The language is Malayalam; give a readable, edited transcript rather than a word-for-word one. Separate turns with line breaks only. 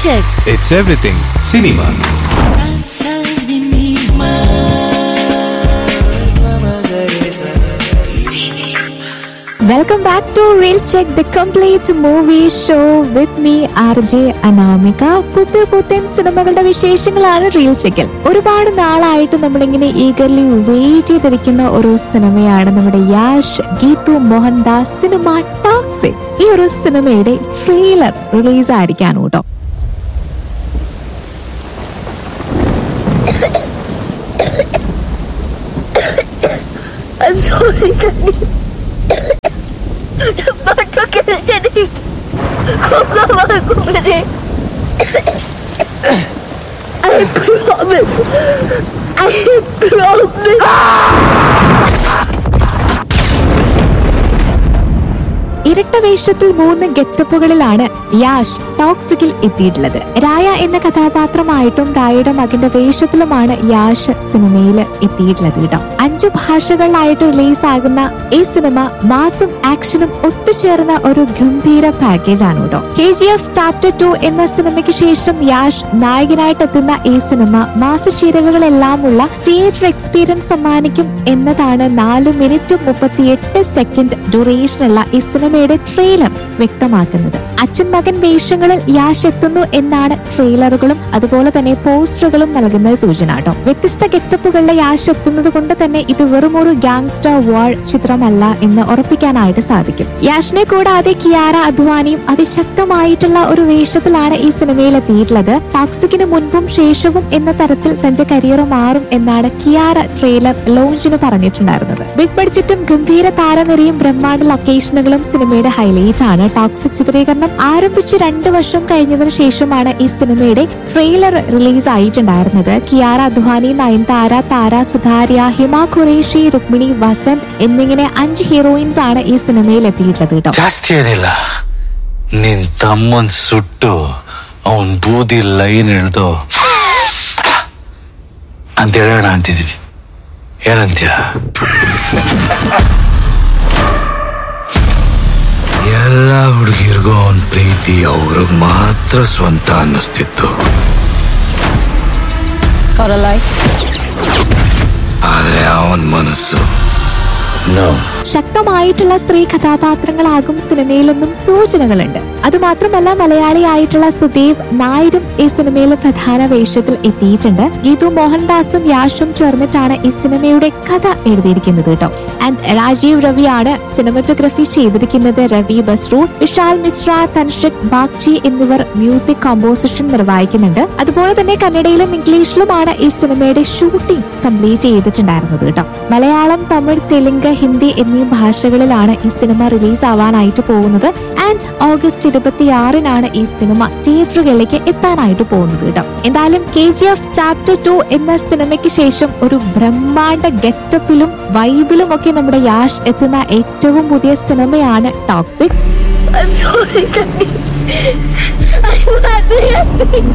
check.
It's everything cinema.
Welcome back to Real Check, the complete movie show with me, RJ Anamika. പുത്തൻ സിനിമകളുടെ വിശേഷങ്ങളാണ് റിയൽ ചെക്കിൽ. ഒരുപാട് നാളായിട്ട് നമ്മളിങ്ങനെ ഈഗർലി വെയിറ്റ് ചെയ്തിരിക്കുന്ന ഒരു സിനിമയാണ് നമ്മുടെ യാഷ് ഗീതു മോഹൻദാസ് സിനിമ ടോക്സിക്. ഈ ഒരു സിനിമയുടെ ട്രെയിലർ റിലീസ് ആയിരിക്കാണ് കേട്ടോ.
I promise.
ഇരട്ട വേഷത്തിൽ 3 ഗെറ്റപ്പുകളിലാണ് യാഷ് ടോക്സിക്കിൽ എത്തിയിട്ടുള്ളത്. രായ എന്ന കഥാപാത്രമായിട്ടും രായയുടെ മകന്റെ വേഷത്തിലുമാണ് യാഷ് സിനിമയിൽ എത്തിയിട്ടുള്ളത് കേട്ടോ. 5 ഭാഷകളിലായിട്ട് റിലീസ് ആകുന്ന ഈ സിനിമ മാസും ആക്ഷനും ഒത്തുചേർന്ന ഒരു ഗംഭീര പാക്കേജ് ആണ് കേട്ടോ. KGF ചാപ്റ്റർ 2 എന്ന സിനിമയ്ക്ക് ശേഷം യാഷ് നായകനായിട്ട് എത്തുന്ന ഈ സിനിമ മാസചേരുവകളെല്ലാമുള്ള തിയേറ്റർ എക്സ്പീരിയൻസ് സമ്മാനിക്കും എന്നതാണ് 4 മിനിറ്റ് 38 സെക്കൻഡ് ഡ്യൂറേഷനുള്ള ഈ സിനിമയുടെ ട്രെയിലർ വ്യക്തമാക്കുന്നത്. അച്ഛൻ മകൻ വേഷങ്ങളിൽ യാഷ് എത്തുന്നു എന്നാണ് ട്രെയിലറുകളും അതുപോലെ തന്നെ പോസ്റ്ററുകളും നൽകുന്ന സൂചന കേട്ടോ. വ്യത്യസ്ത ഗെറ്റപ്പുകളിലെ യാഷ് എത്തുന്നത് കൊണ്ട് തന്നെ ഇത് വെറുമൊരു ഗാങ്സ്റ്റർ വാർ ചിത്രമല്ല എന്ന് ഉറപ്പിക്കാനായിട്ട് സാധിക്കും. യാഷിനെ കൂടാതെ കിയാര അദ്വാനിയും അതിശക്തമായിട്ടുള്ള ഒരു വേഷത്തിലാണ് ഈ സിനിമയിൽ എത്തിയിട്ടുള്ളത്. ടോക്സിക്കിന് മുൻപും ശേഷവും എന്ന തരത്തിൽ തന്റെ കരിയർ മാറും എന്നാണ് കിയാര ട്രെയിലർ ലോഞ്ചിന് പറഞ്ഞിട്ടുണ്ടായിരുന്നത്. ബിഗ് ബഡ്ജറ്റും ഗംഭീര താരനിരയും ബ്രഹ്മാണ്ഡ ലൊക്കേഷനുകളും സിനിമയുടെ ഹൈലൈറ്റ് ആണ്. ടോക്സിക് ചിത്രീകരണം ആരംഭിച്ച് 2 വർഷം കഴിഞ്ഞതിന് ശേഷമാണ് ഈ സിനിമയുടെ ട്രെയിലർ റിലീസ് ആയിട്ടുണ്ടായിരുന്നത്. കിയാര അദ്വാനി, നയൻതാര, താര സുധാര്യ, ഹിമ ഖുറേഷി, രുക്മിണി വസന്ത് എന്നിങ്ങനെ 5 ഹീറോയിൻസ് ആണ് ഈ സിനിമയിൽ എത്തിയിട്ടുള്ളത് കേട്ടോ.
ನಿನ್ ತಮ್ಮನ್ ಸುಟ್ಟು ಅವನ್ ಬೂದಿ ಲೈನ್ ಹಿಡ್ದು ಅಂತ ಹೇಳೋಣ ಅಂತಿದ್ದೀನಿ. ಏನಂತ್ಯ? ಎಲ್ಲ ಹುಡುಗಿರ್ಗೂ ಅವನ್ ಪ್ರೀತಿ ಅವ್ರಿಗೆ ಮಾತ್ರ ಸ್ವಂತ ಅನ್ನಿಸ್ತಿತ್ತು. ಆದ್ರೆ ಅವನ್ ಮನಸ್ಸು ನೋ.
ശക്തമായിട്ടുള്ള സ്ത്രീ കഥാപാത്രങ്ങളാകും സിനിമയിലെന്നും സൂചനകളുണ്ട്. അതുമാത്രമല്ല മലയാളിയായിട്ടുള്ള സുദേവ് നായരും ഈ സിനിമയിൽ പ്രധാന വേഷത്തിൽ എത്തിയിട്ടുണ്ട്. ഗീതു മോഹൻദാസും യാഷും ചേർന്നിട്ടാണ് ഈ സിനിമയുടെ കഥ എഴുതിയിരിക്കുന്നത് കേട്ടോ. ആൻഡ് രാജീവ് രവിയാണ് സിനിമറ്റോഗ്രഫി ചെയ്തിരിക്കുന്നത്. രവി ബസ്രൂ, വിശാൽ മിശ്ര, തൻഷിക് ബാഗ്ചി എന്നിവർ മ്യൂസിക് കോമ്പോസിഷൻ നിർവഹിക്കുന്നുണ്ട്. അതുപോലെ തന്നെ കന്നഡയിലും ഇംഗ്ലീഷിലുമാണ് ഈ സിനിമയുടെ ഷൂട്ടിംഗ് കംപ്ലീറ്റ് ചെയ്തിട്ടുണ്ടായിരുന്നത് കേട്ടോ. മലയാളം, തമിഴ്, തെലുങ്ക്, ഹിന്ദി എന്നീ ഭാഷകളിലാണ് ഈ സിനിമ റിലീസ് ആവാനായിട്ട് പോകുന്നത്. ആൻഡ് ഓഗസ്റ്റ് 26-നാണ് ഈ സിനിമ തിയേറ്ററുകളിലേക്ക് എത്താനായിട്ട് പോകുന്നത് കേട്ടോ. എന്തായാലും KGF ചാപ്റ്റർ 2 എന്ന സിനിമയ്ക്ക് ശേഷം ഒരു ബ്രഹ്മാണ്ഡ ഗെറ്റപ്പിലും വൈബിലും ഒക്കെ നമ്മുടെ യാഷ് എത്തുന്ന ഏറ്റവും പുതിയ സിനിമയാണ് ടോക്സിക്.